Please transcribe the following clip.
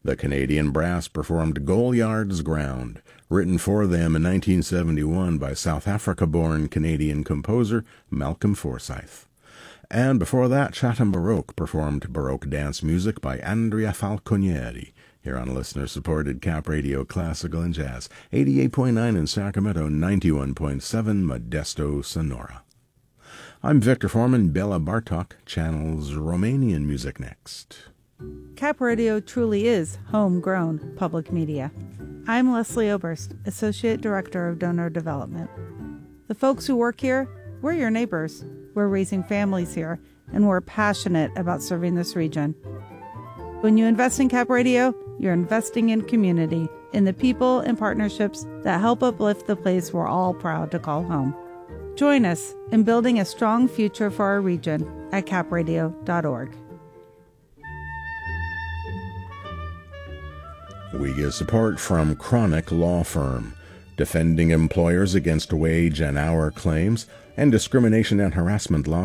The Canadian Brass performed Goliard's Ground, written for them in 1971 by South Africa-born Canadian composer Malcolm Forsyth. And before that, Chatham Baroque performed Baroque dance music by Andrea Falconieri, here on listener-supported Cap Radio Classical and Jazz, 88.9 in Sacramento, 91.7 Modesto, Sonora. I'm Victor Foreman. Bela Bartok channels Romanian music next. Cap Radio truly is homegrown public media. I'm Leslie Oberst, Associate Director of Donor Development. The folks who work here, we're your neighbors. We're raising families here, and we're passionate about serving this region. When you invest in Cap Radio, you're investing in community, in the people and partnerships that help uplift the place we're all proud to call home. Join us in building a strong future for our region at capradio.org. We get support from Chronic Law Firm, defending employers against wage and hour claims and discrimination and harassment law